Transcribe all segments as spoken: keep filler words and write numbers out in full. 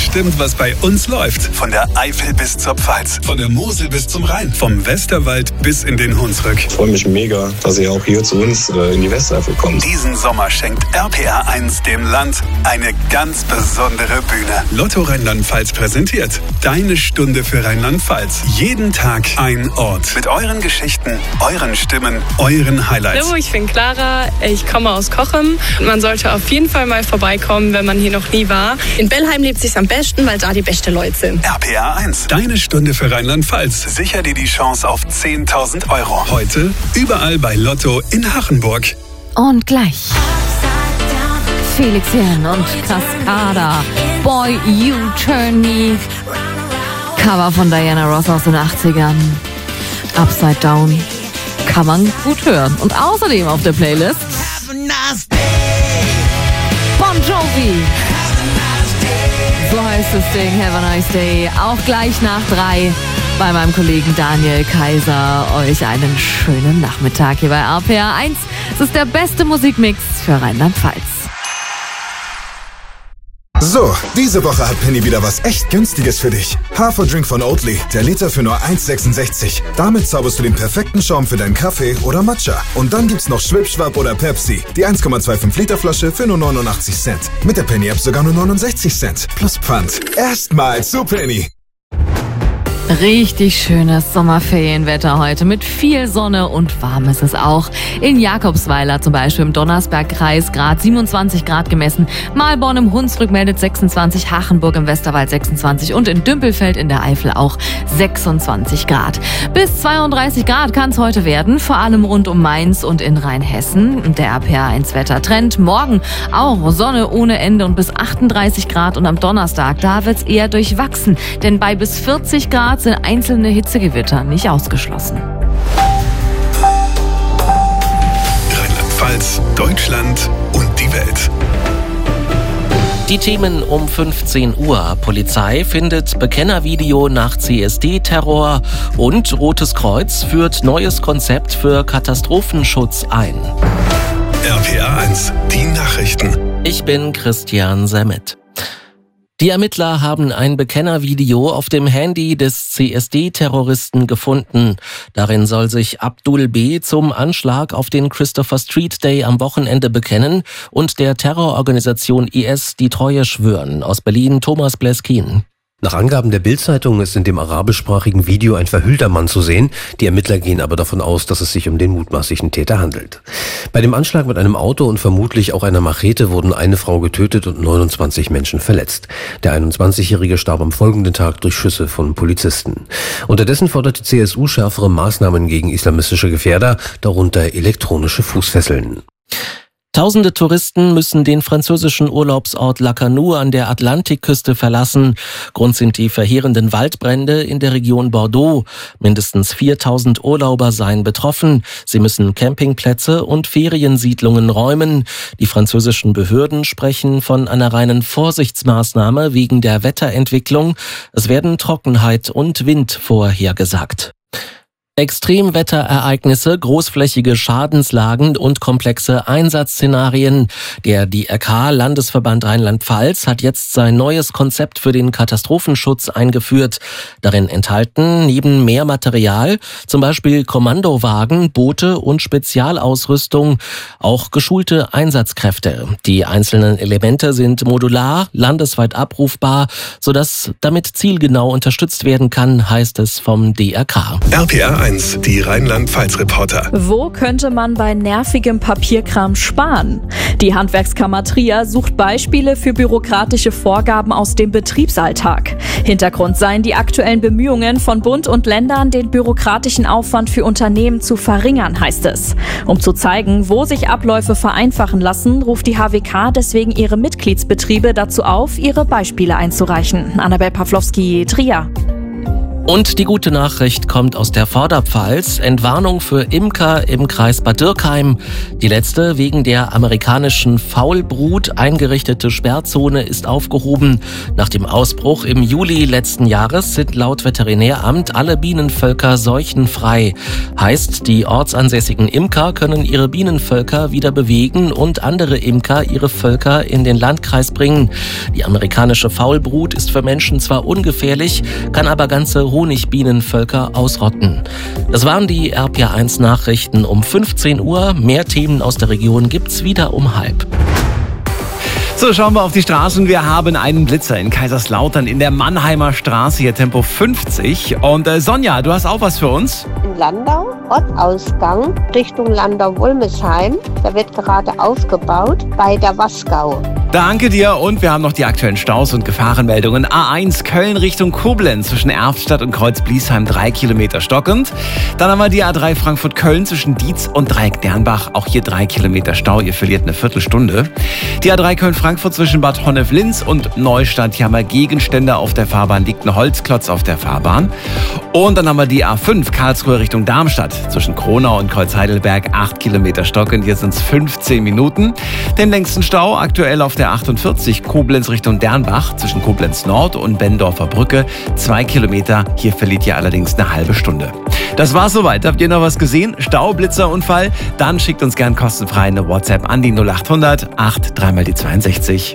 bestimmt, was bei uns läuft. Von der Eifel bis zur Pfalz, von der Mosel bis zum Rhein, vom Westerwald bis in den Hunsrück. Ich freue mich mega, dass ihr auch hier zu uns äh, in die Westeifel kommt. Diesen Sommer schenkt R P R eins dem Land eine ganz besondere Bühne. Lotto Rheinland-Pfalz präsentiert Deine Stunde für Rheinland-Pfalz. Jeden Tag ein Ort. Mit euren Geschichten, euren Stimmen, euren Highlights. Hallo, ich bin Clara, ich komme aus Cochem. Man sollte auf jeden Fall mal vorbeikommen, wenn man hier noch nie war. In Bellheim lebt sich's am besten, weil da die beste Leute sind. R P R eins, Deine Stunde für Rheinland-Pfalz. Sicher dir die Chance auf zehntausend Euro. Heute überall bei Lotto in Hachenburg. Und gleich Felix Jähn und Cascada. Boy, You Turn Me. Cover von Diana Ross aus den achtzigern. Upside Down. Kann man gut hören. Und außerdem auf der Playlist Bon Jovi. So heißt das Ding, Have a Nice Day. Auch gleich nach drei bei meinem Kollegen Daniel Kaiser. Euch einen schönen Nachmittag hier bei R P R eins. Es ist der beste Musikmix für Rheinland-Pfalz. So, diese Woche hat Penny wieder was echt Günstiges für dich. Haferdrink von Oatly, der Liter für nur eins sechsundsechzig. Damit zauberst du den perfekten Schaum für deinen Kaffee oder Matcha. Und dann gibt's noch Schwipschwapp oder Pepsi, die eins Komma fünfundzwanzig Liter Flasche für nur neunundachtzig Cent. Mit der Penny-App sogar nur neunundsechzig Cent. Plus Pfand. Erstmal zu Penny. Richtig schönes Sommerferienwetter heute mit viel Sonne und warm ist es auch. In Jakobsweiler zum Beispiel im Donnersbergkreis Grad siebenundzwanzig Grad gemessen. Malborn im Hunsrück meldet sechsundzwanzig, Hachenburg im Westerwald sechsundzwanzig und in Dümpelfeld in der Eifel auch sechsundzwanzig Grad. Bis zweiunddreißig Grad kann es heute werden, vor allem rund um Mainz und in Rheinhessen. Der R P R eins Wettertrend. Morgen auch Sonne ohne Ende und bis achtunddreißig Grad und am Donnerstag, da wird's eher durchwachsen, denn bei bis vierzig Grad sind einzelne Hitzegewitter nicht ausgeschlossen. Rheinland-Pfalz, Deutschland und die Welt. Die Themen um fünfzehn Uhr. Polizei findet Bekennervideo nach C S D-Terror und Rotes Kreuz führt neues Konzept für Katastrophenschutz ein. R P R eins, die Nachrichten. Ich bin Christian Semmet. Die Ermittler haben ein Bekennervideo auf dem Handy des C S D-Terroristen gefunden. Darin soll sich Abdul B. zum Anschlag auf den Christopher Street Day am Wochenende bekennen und der Terrororganisation I S die Treue schwören. Aus Berlin Thomas Bleskin. Nach Angaben der Bild-Zeitung ist in dem arabischsprachigen Video ein verhüllter Mann zu sehen. Die Ermittler gehen aber davon aus, dass es sich um den mutmaßlichen Täter handelt. Bei dem Anschlag mit einem Auto und vermutlich auch einer Machete wurden eine Frau getötet und neunundzwanzig Menschen verletzt. Der einundzwanzigjährige starb am folgenden Tag durch Schüsse von Polizisten. Unterdessen fordert die C S U schärfere Maßnahmen gegen islamistische Gefährder, darunter elektronische Fußfesseln. Tausende Touristen müssen den französischen Urlaubsort Lacanau an der Atlantikküste verlassen. Grund sind die verheerenden Waldbrände in der Region Bordeaux. Mindestens viertausend Urlauber seien betroffen. Sie müssen Campingplätze und Feriensiedlungen räumen. Die französischen Behörden sprechen von einer reinen Vorsichtsmaßnahme wegen der Wetterentwicklung. Es werden Trockenheit und Wind vorhergesagt. Extremwetterereignisse, großflächige Schadenslagen und komplexe Einsatzszenarien. Der D R K Landesverband Rheinland-Pfalz hat jetzt sein neues Konzept für den Katastrophenschutz eingeführt. Darin enthalten neben mehr Material, zum Beispiel Kommandowagen, Boote und Spezialausrüstung, auch geschulte Einsatzkräfte. Die einzelnen Elemente sind modular, landesweit abrufbar, sodass damit zielgenau unterstützt werden kann, heißt es vom D R K. R P R eins, die Rheinland-Pfalz-Reporter. Wo könnte man bei nervigem Papierkram sparen? Die Handwerkskammer Trier sucht Beispiele für bürokratische Vorgaben aus dem Betriebsalltag. Hintergrund seien die aktuellen Bemühungen von Bund und Ländern, den bürokratischen Aufwand für Unternehmen zu verringern, heißt es. Um zu zeigen, wo sich Abläufe vereinfachen lassen, ruft die H W K deswegen ihre Mitgliedsbetriebe dazu auf, ihre Beispiele einzureichen. Annabel Pawlowski, Trier. Und die gute Nachricht kommt aus der Vorderpfalz. Entwarnung für Imker im Kreis Bad Dürkheim. Die letzte wegen der amerikanischen Faulbrut eingerichtete Sperrzone ist aufgehoben. Nach dem Ausbruch im Juli letzten Jahres sind laut Veterinäramt alle Bienenvölker seuchenfrei. Heißt, die ortsansässigen Imker können ihre Bienenvölker wieder bewegen und andere Imker ihre Völker in den Landkreis bringen. Die amerikanische Faulbrut ist für Menschen zwar ungefährlich, kann aber ganze Honigbienenvölker ausrotten. Das waren die R P R eins Nachrichten um fünfzehn Uhr. Mehr Themen aus der Region gibt's wieder um halb. So, schauen wir auf die Straßen. Wir haben einen Blitzer in Kaiserslautern in der Mannheimer Straße, hier Tempo fünfzig. Und äh, Sonja, du hast auch was für uns? In Landau, Ortausgang Richtung Landau-Wolmesheim. Da wird gerade aufgebaut bei der Wasgau. Danke dir und wir haben noch die aktuellen Staus und Gefahrenmeldungen. A eins Köln Richtung Koblenz zwischen Erftstadt und Kreuz-Bliesheim drei Kilometer stockend. Dann haben wir die A drei Frankfurt-Köln zwischen Dietz und Dreieck-Dernbach, auch hier drei Kilometer Stau, ihr verliert eine Viertelstunde. Die A drei Köln-Frankfurt zwischen Bad Honnef-Linz und Neustadt, hier haben wir Gegenstände auf der Fahrbahn, liegt ein Holzklotz auf der Fahrbahn. Und dann haben wir die A fünf Karlsruhe Richtung Darmstadt zwischen Kronau und Kreuz-Heidelberg, acht Kilometer stockend, hier sind es fünfzehn Minuten. Den längsten Stau aktuell auf der achtundvierzig Koblenz Richtung Dernbach zwischen Koblenz Nord und Bendorfer Brücke. Zwei Kilometer, hier verliert ihr allerdings eine halbe Stunde. Das war's soweit. Habt ihr noch was gesehen? Staublitzerunfall? Dann schickt uns gern kostenfrei eine WhatsApp an die null acht hundert acht drei mal die zweiundsechzig.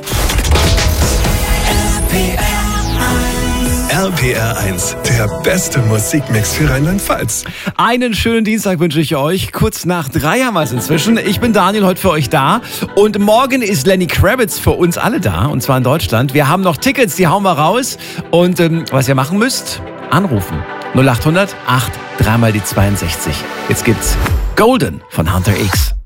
R P R eins, der beste Musikmix für Rheinland-Pfalz. Einen schönen Dienstag wünsche ich euch. Kurz nach drei haben wir es inzwischen. Ich bin Daniel, heute für euch da. Und morgen ist Lenny Kravitz für uns alle da, und zwar in Deutschland. Wir haben noch Tickets, die hauen wir raus. Und ähm, was ihr machen müsst, anrufen. null acht hundert acht drei mal die zweiundsechzig. Jetzt gibt's Golden von Hunter X.